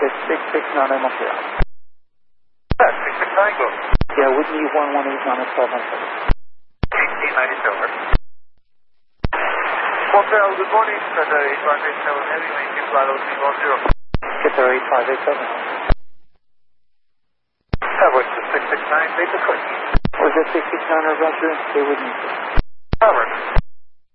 It's 669 Montreal. 669, go. Yeah, Whitney 118 on a 1200. 1890 over. Montreal, good morning. Qatar 8587 Heavy, maintain flight 0210. Qatar 8587. That was 669, Beta 20. Was it 669 or Roger? Stay with me.